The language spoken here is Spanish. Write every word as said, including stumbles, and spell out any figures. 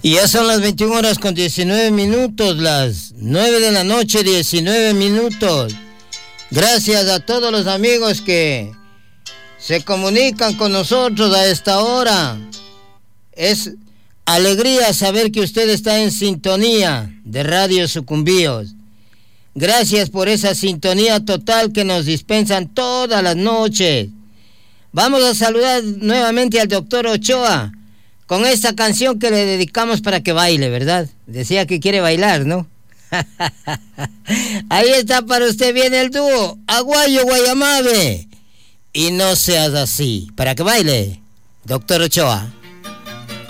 Y ya son las veintiuna horas con diecinueve minutos, las nueve de la noche, diecinueve minutos. Gracias a todos los amigos que se comunican con nosotros a esta hora. Es alegría saber que usted está en sintonía de Radio Sucumbíos. Gracias por esa sintonía total que nos dispensan todas las noches. Vamos a saludar nuevamente al doctor Ochoa con esta canción que le dedicamos para que baile, ¿verdad? Decía que quiere bailar, ¿no? Ahí está para usted, viene el dúo Aguayo Guayamabe. Y no seas así, para que baile, doctor Ochoa.